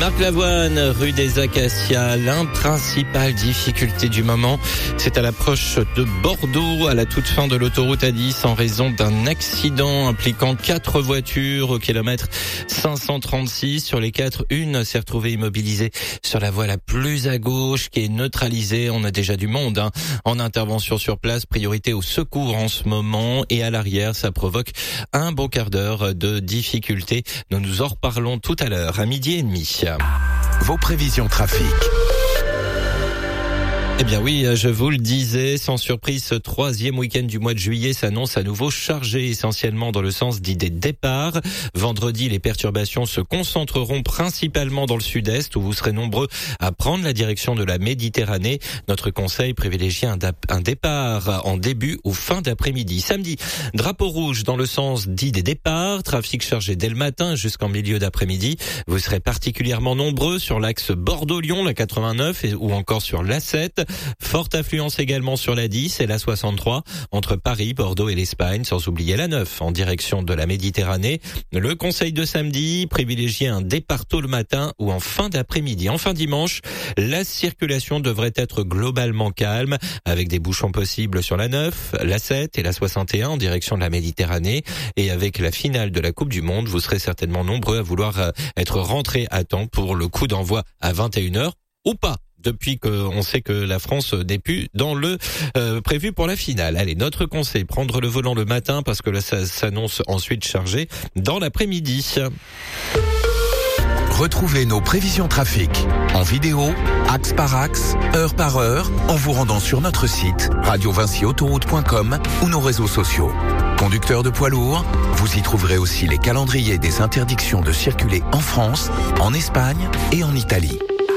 Marc Lavoine, rue des Acacias. Principale difficulté du moment, c'est à l'approche de Bordeaux, à la toute fin de l'autoroute A10, en raison d'un accident impliquant 4 voitures au kilomètre 536. Sur les 4, une s'est retrouvée immobilisée sur la voie la plus à gauche, qui est neutralisée. On a déjà du monde en intervention sur place. Priorité au secours en ce moment. Et à l'arrière, ça provoque un bon quart d'heure de difficulté. Nous nous en reparlons tout à l'heure, à 12h30. Vos prévisions trafic. Eh bien oui, je vous le disais, sans surprise, ce 3e week-end du mois de juillet s'annonce à nouveau chargé, essentiellement dans le sens dit des départs. Vendredi, les perturbations se concentreront principalement dans le sud-est, où vous serez nombreux à prendre la direction de la Méditerranée. Notre conseil privilégie un départ en début ou fin d'après-midi. Samedi, drapeau rouge dans le sens dit des départs, trafic chargé dès le matin jusqu'en milieu d'après-midi. Vous serez particulièrement nombreux sur l'axe Bordeaux-Lyon, la 89 ou encore sur l'A7. Forte affluence également sur la 10 et la 63 entre Paris, Bordeaux et l'Espagne, sans oublier la 9 en direction de la Méditerranée. Le conseil de samedi, privilégier un départ tôt le matin ou en fin d'après-midi. Enfin dimanche, la circulation devrait être globalement calme avec des bouchons possibles sur la 9, la 7 et la 61 en direction de la Méditerranée. Et avec la finale de la Coupe du Monde, vous serez certainement nombreux à vouloir être rentrés à temps pour le coup d'envoi à 21h ou pas, depuis qu'on sait que la France n'est plus dans le prévu pour la finale. Allez, notre conseil, prendre le volant le matin parce que là, ça s'annonce ensuite chargé dans l'après-midi. Retrouvez nos prévisions trafic en vidéo, axe par axe, heure par heure, en vous rendant sur notre site radiovincyautoroute.com ou nos réseaux sociaux. Conducteurs de poids lourds, vous y trouverez aussi les calendriers des interdictions de circuler en France, en Espagne et en Italie.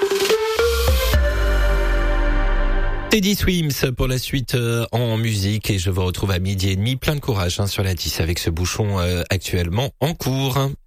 Teddy Swims pour la suite en musique, et je vous retrouve à 12h30. Plein de courage sur la 10 avec ce bouchon actuellement en cours.